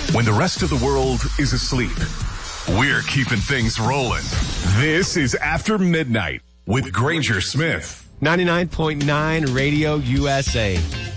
When the rest of the world is asleep, we're keeping things rolling. This is After Midnight with Granger Smith. 99.9 Radio USA.